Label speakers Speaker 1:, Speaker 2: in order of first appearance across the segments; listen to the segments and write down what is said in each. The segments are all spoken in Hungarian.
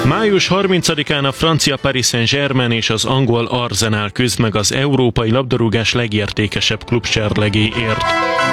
Speaker 1: Május 30-án a francia Paris Saint-Germain és az angol Arsenal küzd meg az európai labdarúgás legértékesebb klubserlegéért.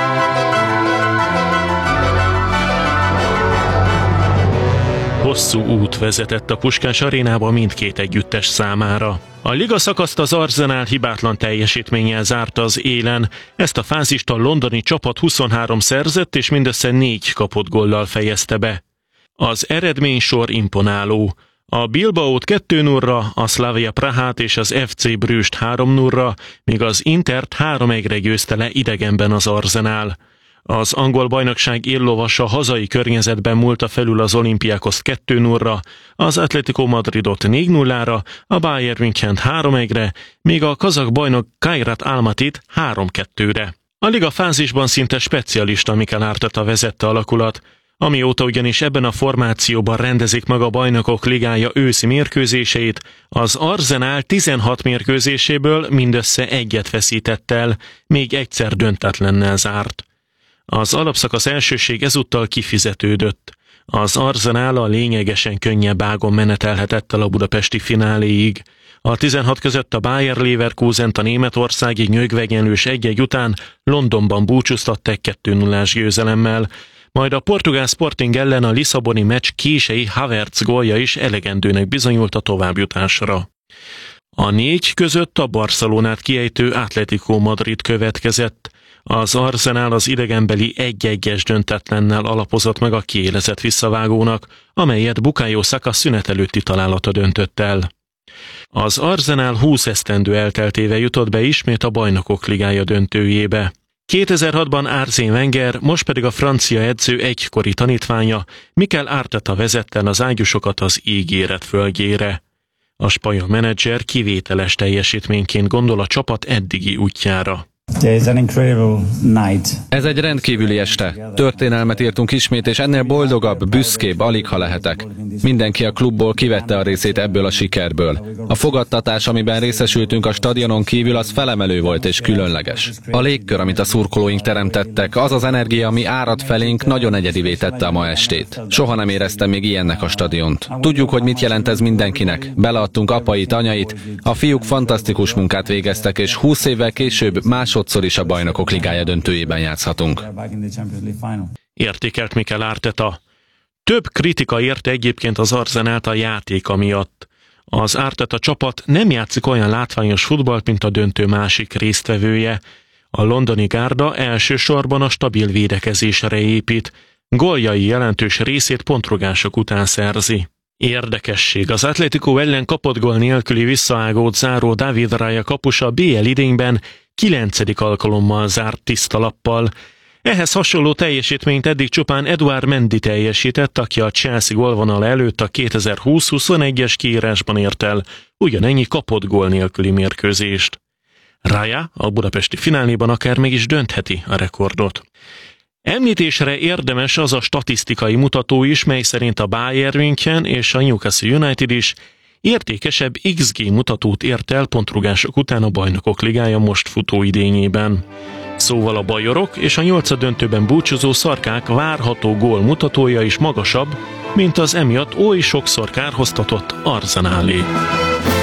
Speaker 1: Hosszú út vezetett a Puskás arénába mindkét együttes számára. A liga szakaszt az Arsenal hibátlan teljesítménnyel zárta az élen, ezt a fázist a londoni csapat 23 szerzett és mindössze 4 kapott góllal fejezte be. Az eredménysor imponáló. A Bilbaót 2-0-ra, a Slavia Prahát és az FC Brüst 3-0-ra, míg az Intert 3-1-re győzte le idegenben az Arsenal. Az angol bajnokság éllovasa hazai környezetben múlta felül az Olympiakoszt 2-0-ra, az Atletico Madridot 4-0-ra, a Bayern Münchent 3-1-re, míg a kazak bajnok Kairat Almatit 3-2-re. A liga fázisban szinte specialista Mikel Arteta vezette alakulat, amióta ugyanis ebben a formációban rendezik meg a Bajnokok Ligája őszi mérkőzéseit, az Arsenal 16 mérkőzéséből mindössze 1-et veszített el, még egyszer döntetlennel zárt. Az alapszakasz elsőség ezúttal kifizetődött. Az Arsenal a lényegesen könnyebb ágon menetelhetett el a budapesti fináléig. A 16 között a Bayer Leverkusent a németországi nyögvegyenlős 1-1 után Londonban búcsúztatták 2-0-ás győzelemmel, majd a portugál Sporting ellen a lisszaboni meccs kései Havertz gólja is elegendőnek bizonyult a továbbjutásra. A 4 között a Barcelonát kiejtő Atletico Madrid következett. Az Arsenal az idegenbeli 1-1-es döntetlennel alapozott meg a kiélezett visszavágónak, amelyet Bukayo Saka szünet előtti találata döntött el. Az Arsenal 20 esztendő elteltével jutott be ismét a Bajnokok Ligája döntőjébe. 2006-ban Arsène Wenger, most pedig a francia edző egykori tanítványa, Mikel Arteta vezette el az ágyusokat az ígéret földjére. A spanyol menedzser kivételes teljesítményként gondol a csapat eddigi útjára.
Speaker 2: Ez egy rendkívüli este. Történelmet írtunk ismét, és ennél boldogabb, büszkébb alig ha lehetek. Mindenki a klubból kivette a részét ebből a sikerből. A fogadtatás, amiben részesültünk a stadionon kívül, az felemelő volt és különleges. A légkör, amit a szurkolóink teremtettek, az az energia, ami árad felénk, nagyon egyedivé tette a ma estét. Soha nem éreztem még ilyennek a stadiont. Tudjuk, hogy mit jelent ez mindenkinek. Beleadtunk apait, anyait, a fiúk fantasztikus munkát végeztek, és 20 évvel később másodszor is a Bajnokok Ligája döntőjében játszhatunk.
Speaker 1: Értékelt Mikel Arteta. Több kritika érte egyébként az Arsenalt a játéka miatt. Az Arteta csapat nem játszik olyan látványos futballt, mint a döntő másik résztvevője. A londoni gárda elsősorban a stabil védekezésre épít, góljai jelentős részét pontrugások után szerzi. Érdekesség, az Atletico ellen kapott gól nélküli visszaágót záró David Raya kapusa BL idényben 9. alkalommal zárt tiszta lappal. Ehhez hasonló teljesítményt eddig csupán Edouard Mendy teljesített, aki a Chelsea gólvonal előtt a 2020-21-es kiírásban ért el ugyanennyi kapott gól nélküli mérkőzést. Raya a budapesti fináléban akár meg is döntheti a rekordot. Említésre érdemes az a statisztikai mutató is, mely szerint a Bayern München és a Newcastle United is értékesebb XG mutatót ért el pontrugások után a Bajnokok Ligája most futó idényében. Szóval a bajorok és a 8. döntőben búcsúzó szarkák várható gól mutatója is magasabb, mint az emiatt oly sokszor kárhoztatott Arsenalé.